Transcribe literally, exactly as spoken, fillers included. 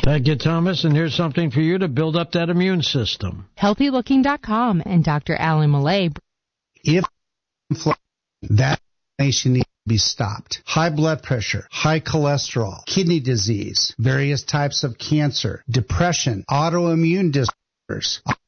Thank you, Thomas, and here's something for you to build up that immune system. healthy looking dot com and Doctor Alan Millay. If that inflammation needs to be stopped, high blood pressure, high cholesterol, kidney disease, various types of cancer, depression, autoimmune disorders,